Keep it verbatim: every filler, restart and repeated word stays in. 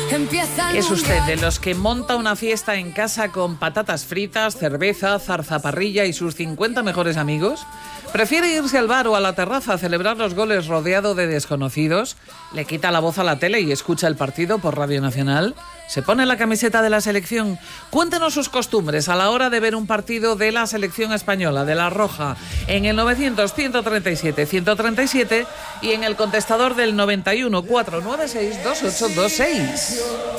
¿Es usted de los que monta una fiesta en casa con patatas fritas, cerveza, zarzaparrilla y sus cincuenta mejores amigos? ¿Prefiere irse al bar o a la terraza a celebrar los goles rodeado de desconocidos? ¿Le quita la voz a la tele y escucha el partido por Radio Nacional? ¿Se pone la camiseta de la selección? Cuéntenos sus costumbres a la hora de ver un partido de la selección española, de la Roja, en el novecientos, ciento treinta y siete, ciento treinta y siete y en el contestador del noventa y uno, cuatrocientos noventa y seis, veintiocho veintiséis.